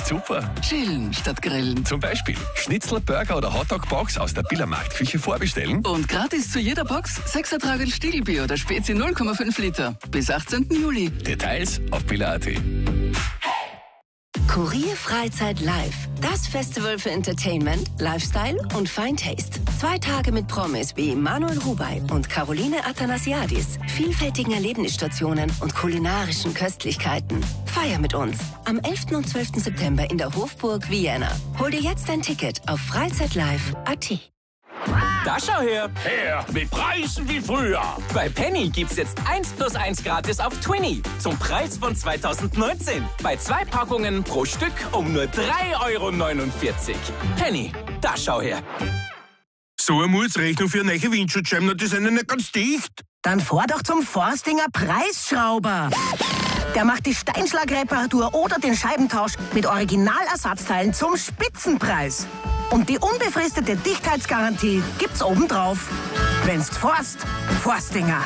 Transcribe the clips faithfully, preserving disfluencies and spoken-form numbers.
echt super. Chillen statt grillen. Zum Beispiel Schnitzel, Burger oder Hotdog-Box aus der Billermarktküche vorbestellen. Und gratis zu jeder Box sechs Ertragel Stiegelbier oder Spezi null Komma fünf Liter. Bis achtzehnten Juli. Details auf biller punkt at. Kurier Freizeit Live. Das Festival für Entertainment, Lifestyle und Fine Taste. Zwei Tage mit Promis wie Manuel Rubey und Caroline Athanasiadis, vielfältigen Erlebnisstationen und kulinarischen Köstlichkeiten. Feier mit uns am elften und zwölften September in der Hofburg Vienna. Hol dir jetzt ein Ticket auf freizeitlive punkt at. Da schau her! Her mit Preisen wie früher! Bei Penny gibt's jetzt eins plus eins gratis auf Twinny zum Preis von zweitausendneunzehn. Bei zwei Packungen pro Stück um nur drei Euro neunundvierzig. Penny, da schau her! So eine Mutsrechnung für eine neue Windschutzscheiben, die sind ja nicht ganz dicht. Dann fahr doch zum Forstinger Preisschrauber. Der macht die Steinschlagreparatur oder den Scheibentausch mit Originalersatzteilen zum Spitzenpreis. Und die unbefristete Dichtheitsgarantie gibt's obendrauf. Wenn's forst, Forstinger.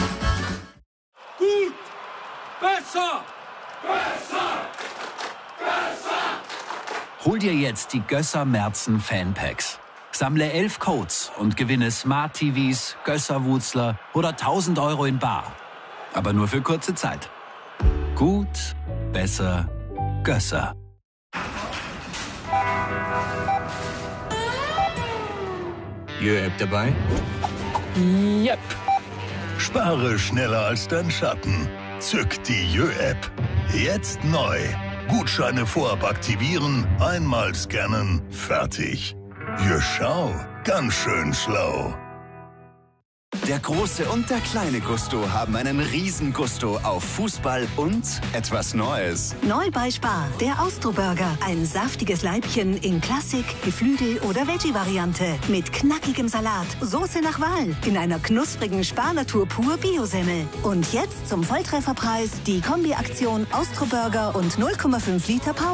Gut! Besser! Besser! Besser! Hol dir jetzt die Gösser Merzen Fanpacks. Sammle elf Codes und gewinne Smart T Vs, Gösser-Wutzler oder tausend Euro in bar. Aber nur für kurze Zeit. Gut, besser, Gösser. Jö-App dabei? Yep. Spare schneller als dein Schatten. Zück die Jö-App. Jetzt neu. Gutscheine vorab aktivieren, einmal scannen, fertig. Jö, schau, ganz schön schlau. Der große und der kleine Gusto haben einen riesen Gusto auf Fußball und etwas Neues. Neu bei Spar, der Austro-Burger. Ein saftiges Leibchen in Klassik, Geflügel- oder Veggie-Variante. Mit knackigem Salat, Soße nach Wahl, in einer knusprigen Spar-Natur pur Biosemmel. Und jetzt zum Volltrefferpreis die Kombi-Aktion Austro-Burger und null Komma fünf Liter Power.